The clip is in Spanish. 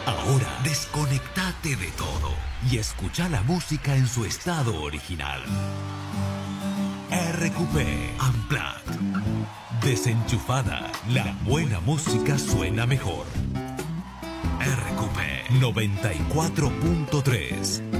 Ahora desconectate de todo y escucha la música en su estado original. RQP Unplugged. Desenchufada, la buena música suena mejor. RQP 94.3.